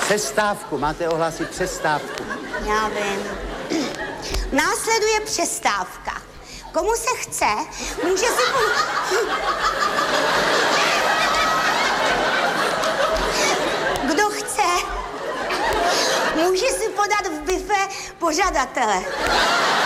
Přestávku, máte ohlásit přestávku. Já vím. Následuje přestávka. Komu se chce, může si... Kdo chce, může si podat v bife pořadatele.